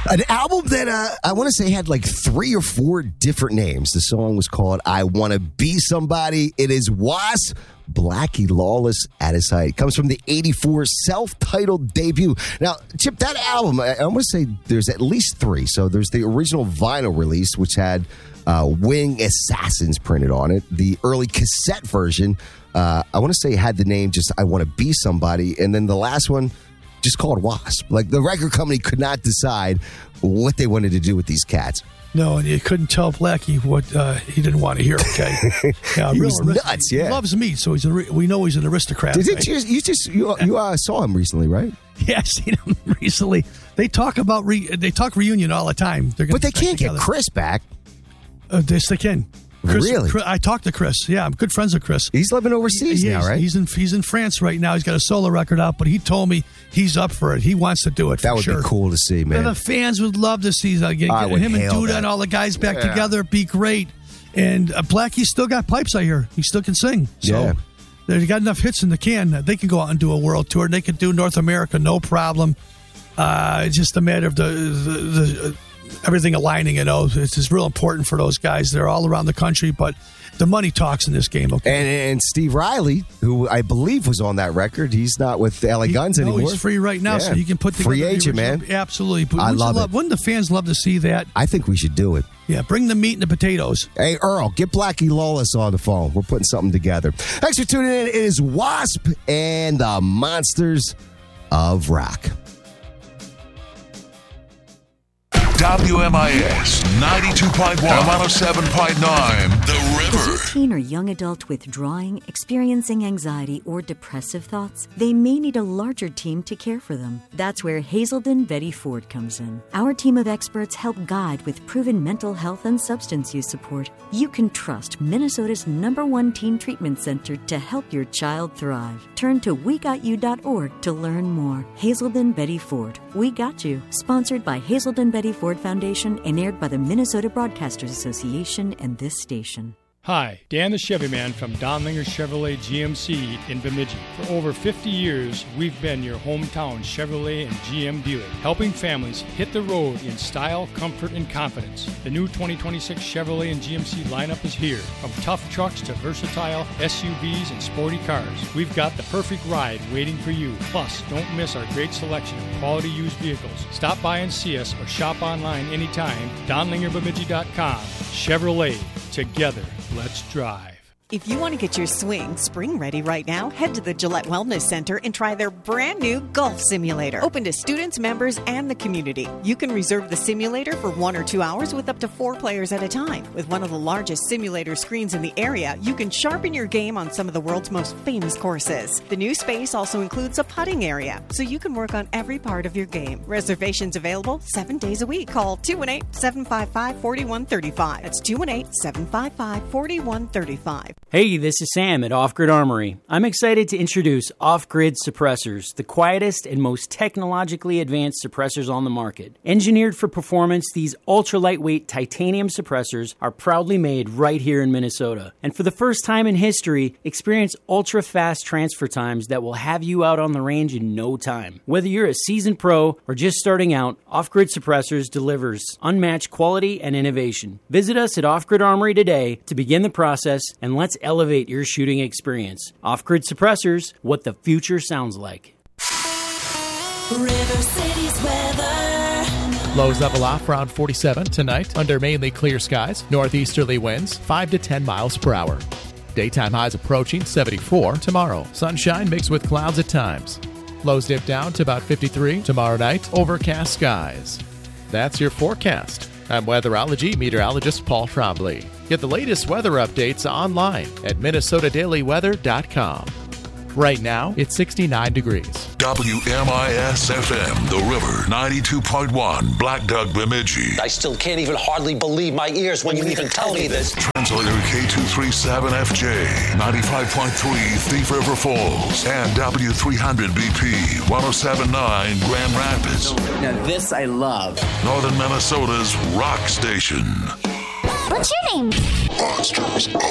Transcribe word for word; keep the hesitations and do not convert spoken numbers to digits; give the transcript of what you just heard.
An album that uh, I want to say had like three or four different names. The song was called I Want to Be Somebody. It is Wasp, Blackie Lawless at his height. Comes from the eighty-four self-titled debut. Now, Chip, that album, I, I want to say there's at least three. So there's the original vinyl release, which had uh, Wing Assassins printed on it. The early cassette version, uh, I want to say had the name just I Want to Be Somebody. And then the last one, just called Wasp. Like, the record company could not decide what they wanted to do with these cats. No, and you couldn't tell Blackie what uh, he didn't want to hear. Okay, yeah, he was nuts. Yeah, he loves meat, so he's a, we know he's an aristocrat. Did right? you, you just you, you uh, saw him recently, right? Yeah, I've seen him recently. They talk about re, they talk reunion all the time. They're but they can't get Chris back. Uh, yes, they can. Chris, really? Chris, I talked to Chris. Yeah, I'm good friends with Chris. He's living overseas he, now, right? He's in he's in France right now. He's got a solo record out, but he told me he's up for it. He wants to do it. That for would sure. be cool to see, man. And the fans would love to see uh, get, get him and Duda that. and all the guys back yeah. together. It'd be great. And uh, Blackie's still got pipes, I hear. He still can sing. So yeah. They got enough hits in the can that they can go out and do a world tour. They could do North America, no problem. Uh, it's just a matter of the the. the uh, everything aligning, you know. It's just real important for those guys. They're all around the country, but the money talks in this game, okay? And, and Steve Riley, who I believe was on that record, he's not with L A Guns he, anymore. No, he's free right now, yeah. so you can put together free agent, original, man. Absolutely. But I love, love it. Wouldn't the fans love to see that? I think we should do it. Yeah, bring the meat and the potatoes. Hey, Earl, get Blackie Lawless on the phone. We're putting something together. Thanks for tuning in. It is Wasp and the Monsters of Rock. W M I S ninety-two point one, one oh seven point nine, The River. Is your teen or young adult withdrawing, experiencing anxiety, or depressive thoughts? They may need a larger team to care for them. That's where Hazelden Betty Ford comes in. Our team of experts help guide with proven mental health and substance use support. You can trust Minnesota's number one teen treatment center to help your child thrive. Turn to we got you dot org to learn more. Hazelden Betty Ford. We Got You. Sponsored by Hazelden Betty Ford Foundation and aired by the Minnesota Broadcasters Association and this station. Hi, Dan the Chevy Man from Donlinger Chevrolet G M C in Bemidji. For over fifty years, we've been your hometown Chevrolet and G M dealer, helping families hit the road in style, comfort, and confidence. The new twenty twenty-six Chevrolet and G M C lineup is here. From tough trucks to versatile S U Vs and sporty cars, we've got the perfect ride waiting for you. Plus, don't miss our great selection of quality used vehicles. Stop by and see us or shop online anytime. Donlinger Bemidji dot com. Chevrolet. Together. Let's drive. If you want to get your swing spring ready right now, head to the Gillette Wellness Center and try their brand new golf simulator. Open to students, members, and the community. You can reserve the simulator for one or two hours with up to four players at a time. With one of the largest simulator screens in the area, you can sharpen your game on some of the world's most famous courses. The new space also includes a putting area, so you can work on every part of your game. Reservations available seven days a week. Call two one eight, seven five five, four one three five. That's two one eight, seven five five, four one three five. Hey, this is Sam at Off Grid Armory. I'm excited to introduce Off Grid Suppressors, the quietest and most technologically advanced suppressors on the market. Engineered for performance, these ultra-lightweight titanium suppressors are proudly made right here in Minnesota. And for the first time in history, experience ultra-fast transfer times that will have you out on the range in no time. Whether you're a seasoned pro or just starting out, Off Grid Suppressors delivers unmatched quality and innovation. Visit us at Off Grid Armory today to begin the process, and let's elevate your shooting experience. Off-Grid Suppressors, what the future sounds like. River City's weather. Lows level off around forty-seven tonight under mainly clear skies. Northeasterly winds five to ten miles per hour. Daytime highs approaching seventy-four tomorrow. Sunshine mixed with clouds at times. Lows dip down to about fifty-three tomorrow night. Overcast skies. That's your forecast. I'm weatherology meteorologist Paul Trombley. Get the latest weather updates online at Minnesota Daily Weather dot com. Right now, it's sixty-nine degrees. W M I S F M, The River, ninety-two point one, Black Duck, Bemidji. I still can't even hardly believe my ears when you even tell me this. Translator K two thirty-seven F J, ninety-five point three, Thief River Falls, and W three hundred B P, one oh seven point nine, Grand Rapids. Now this I love. Northern Minnesota's rock station. What's your name? Monsters